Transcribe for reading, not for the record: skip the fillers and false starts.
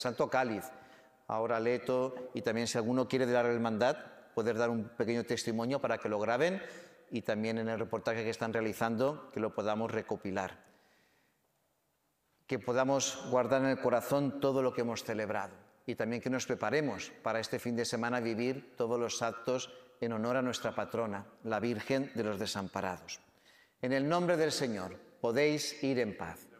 Santo Cáliz, ahora Leto, y también si alguno quiere de la hermandad, poder dar un pequeño testimonio para que lo graben y también en el reportaje que están realizando que lo podamos recopilar. Que podamos guardar en el corazón todo lo que hemos celebrado y también que nos preparemos para este fin de semana vivir todos los actos en honor a nuestra patrona, la Virgen de los Desamparados. En el nombre del Señor, podéis ir en paz.